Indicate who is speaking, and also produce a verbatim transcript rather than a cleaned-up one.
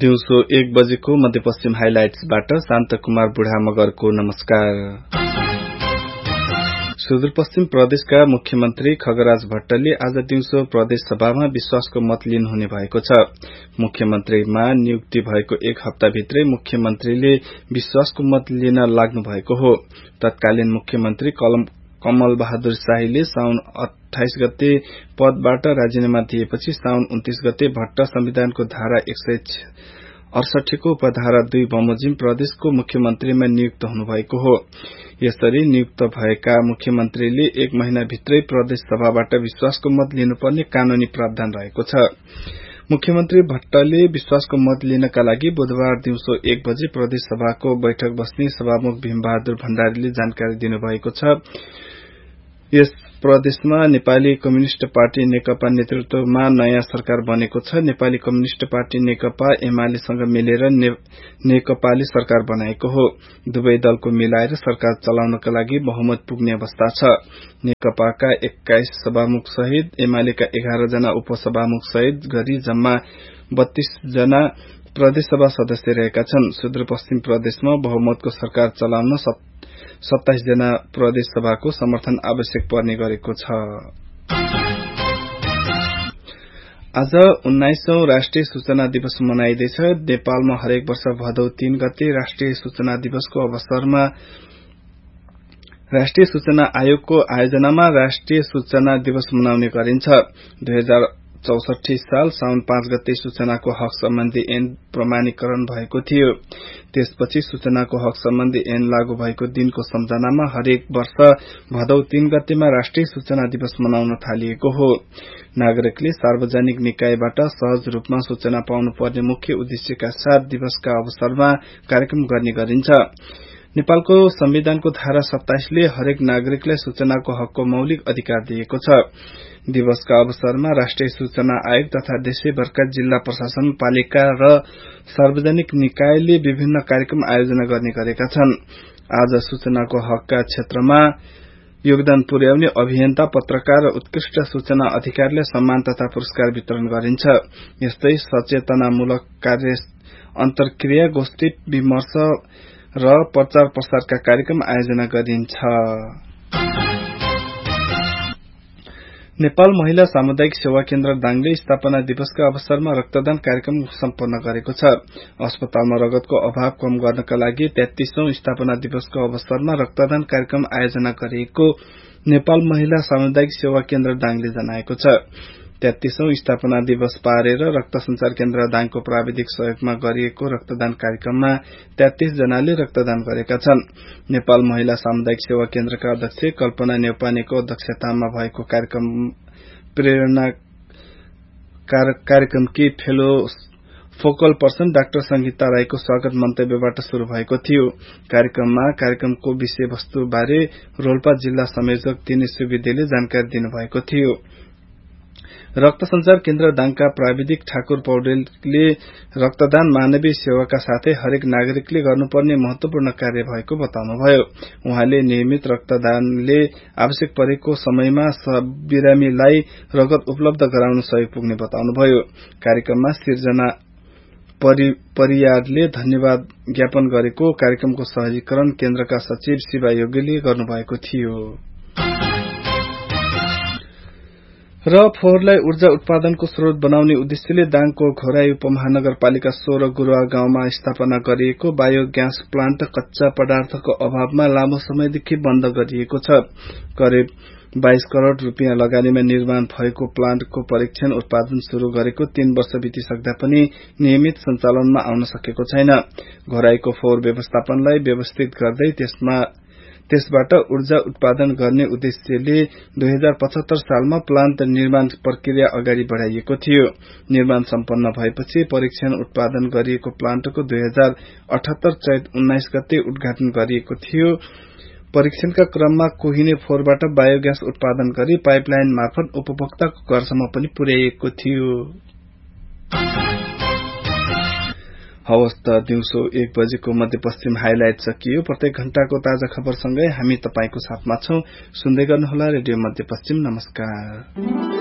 Speaker 1: दिउँसो एक बजेको मध्यपश्चिम हाइलाइट्सबाट शान्त कुमार बुढा मगरको नमस्कार। सुदूरपश्चिम प्रदेशका मुख्यमन्त्री खगराज भट्टले आज दिउँसो प्रदेश सभामा विश्वासको मत लिनुहुने भएको छ। मुख्यमन्त्रीमा नियुक्ति भएको एक हप्ताभित्रै मुख्यमन्त्रीले विश्वासको मत लिन लाग्नु भएको हो। तत्कालीन मुख्यमन्त्री कमल बहादुर शाहीले साउन अठाइस गते पदबाट राजीनामा दिएपछि साउन उन्तीस गते भट्ट संविधानको धारा एक सय अडसठी को उपधारा दुई बमोजिम प्रदेशको मुख्यमन्त्रीमा नियुक्त हुनुभएको हो। यसरी नियुक्त भएका मुख्यमन्त्रीले एक महिनाभित्रै प्रदेश सभाबाट विश्वासको मत लिनुपर्ने कानूनी प्रावधान रहेको छ। मुख्यमन्त्री भट्टले विश्वासको मत लिनका लागि बुधबार दिउँसो एक बजे प्रदेश सभाको बैठक बस्ने सभामुख भीमबहादुर भण्डारीले जानकारी दिनुभएको छ। यस प्रदेशमा नेपाली कम्युनिष्ट पार्टी नेकपा नेतृत्वमा नयाँ सरकार बनेको छ। नेपाली कम्युनिष्ट पार्टी नेकपा एमालेसँग मिलेर ने, नेकपाले सरकार बनाएको हो। दुवै दलको मिलाएर सरकार चलाउनका लागि बहुमत पुग्ने अवस्था छ। नेकपाका एक्काइस सभामुख सहित एमालेका एघार जना उपसभामुख सहित गरी जम्मा बत्तीस जना प्रदेशसभा सदस्य रहेका छन्। सुदूरपश्चिम प्रदेशमा बहुमतको सरकार चलाउन सत्ताइस जना प्रदेश सभाको समर्थन आवश्यक पर्ने गरेको छ। आज उन्नाइसौं राष्ट्रिय सूचना दिवस मनाइँदैछ। नेपालमा हरेक वर्ष भदौ तीन गते राष्ट्रिय सूचना दिवसको अवसरमा राष्ट्रिय सूचना आयोगको आयोजनामा राष्ट्रिय सूचना दिवस मनाउने गरिन्छ। दुई हजार चौसठी साल साउन पाँच गते सूचनाको हक सम्बन्धी ऐन प्रमाणीकरण भएको थियो। त्यसपछि सूचनाको हक सम्बन्धी ऐन लागू भएको दिनको सम्झनामा हरेक वर्ष भदौ तीन गतेमा राष्ट्रिय सूचना दिवस मनाउन थालिएको हो। नागरिकले सार्वजनिक निकायबाट सहज रूपमा सूचना पाउनुपर्ने मुख्य उद्देश्यका साथ दिवसका अवसरमा कार्यक्रम गर्ने गरिन्छ। नेपालको संविधानको धारा सत्ताइसले हरेक नागरिकलाई सूचनाको हकको मौलिक अधिकार दिएको छ। दिवसका अवसरमा राष्ट्रिय सूचना आयोग तथा देशैभरका जिल्ला प्रशासन, पालिका र सार्वजनिक निकायले विभिन्न कार्यक्रम आयोजना गर्ने गरेका छन्। आज सूचनाको हकका क्षेत्रमा योगदान पुर्याउने अभियन्ता, पत्रकार र उत्कृष्ट सूचना अधिकारीलाई सम्मान तथा पुरस्कार वितरण गरिन्छ। यस्तै सचेतनामूलक कार्य, अन्तर्क्रिया, गोष्ठी, विमर्श र प्रचार प्रसारका कार्यक्रम आयोजना गरिन्छ। नेपाल महिला सामुदायिक सेवा केन्द्र दाङले स्थापना दिवसका अवसरमा रक्तदान कार्यक्रम सम्पन्न गरेको छ। अस्पतालमा रगतको अभाव कम गर्नका लागि तेत्तीसौं स्थापना दिवसको अवसरमा रक्तदान कार्यक्रम आयोजना गरिएको नेपाल महिला सामुदायिक सेवा केन्द्र दाङले जनाएको छ। तेत्तीसौं स्थापना दिवस पारेर रक्त संचार केन्द्र दाङको प्राविधिक सहयोगमा गरिएको रक्तदान कार्यक्रममा तेत्तीस जनाले रक्तदान गरेका छन्। नेपाल महिला सामुदायिक सेवा केन्द्रका अध्यक्ष कल्पना नेउपानेको अध्यक्षतामा भएको कार्यक्रम प्रेरणा कार्यक्रमकी fellow focal person doctor Sangeeta राईको स्वागत मन्तव्यबाट शुरू भएको थियो। कार्यक्रममा कार्यक्रमको विषयवस्तु बारे रोल्पा जिल्ला संयोजक दिनेश सुवेदीले जानकारी दिनुभएको थियो। रक्त संचार केन्द्र दाङका प्राविधिक ठाकुर पौडेलले रक्तदान मानवीय सेवाका साथै हरेक नागरिकले गर्नुपर्ने महत्वपूर्ण कार्य भएको बताउनुभयो। उहाँले नियमित रक्तदानले आवश्यक परेको समयमा बिरामीलाई रगत उपलब्ध गराउन सहयोग पुग्ने बताउनुभयो। कार्यक्रममा सिर्जना परियारले धन्यवाद ज्ञापन गरेको कार्यक्रमको सहजीकरण केन्द्रका सचिव शिवा योगीले गर्नुभएको थियो। र फोहोरलाई ऊर्जा उत्पादनको स्रोत बनाउने उद्देश्यले दाङको घोराई उपमहानगरपालिका सोह्र गुरूवा गाउँमा स्थापना गरिएको बायोग्यास प्लान्ट कच्चा पदार्थको अभावमा लामो समयदेखि बन्द गरिएको छ। करिब बाइस करोड़ रूपियाँ लगानीमा निर्माण भएको प्लान्टको परीक्षण उत्पादन शुरू गरेको तीन वर्ष बितिसक्दा पनि नियमित सञ्चालनमा आउन सकेको छैन। घोराईको फोहोर व्यवस्थापनलाई व्यवस्थित गर्दै त्यसमा त्यसबाट ऊर्जा उत्पादन गर्ने उद्देश्यले दुई हजार पचहत्तर सालमा प्लान्ट निर्माण प्रक्रिया अगाडि बढ़ाइएको थियो। निर्माण सम्पन्न भएपछि परीक्षण उत्पादन गरिएको प्लान्टको दुई हजार अठहत्तर चैत उन्नाइस गते उद्घाटन गरिएको थियो। परीक्षणका क्रममा कोहिने फोहोरबाट बायोग्यास उत्पादन गरी पाइपलाइन मार्फत उपभोक्ताको घरसम्म पनि पुर्याइएको थियो। हवस् त दिउँसो एक बजेको मध्यपश्चिम हाइलाइट सकियो। प्रत्येक घण्टाको ताजा खबरसँगै हामी तपाईको साथमा छौं। सुन्दै गर्नुहोला रेडियो मध्यपश्चिम। नमस्कार।